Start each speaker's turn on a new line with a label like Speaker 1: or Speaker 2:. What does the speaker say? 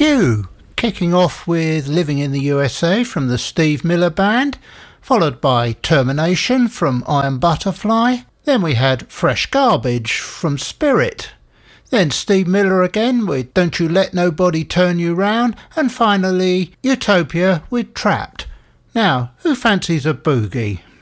Speaker 1: Phew! Kicking off with Living in the USA from the Steve Miller Band, followed by Termination from Iron Butterfly. Then we had Fresh Garbage from Spirit. Then Steve Miller again with Don't You Let Nobody Turn You Round. And finally Utopia with Trapped. Now, who fancies a boogie?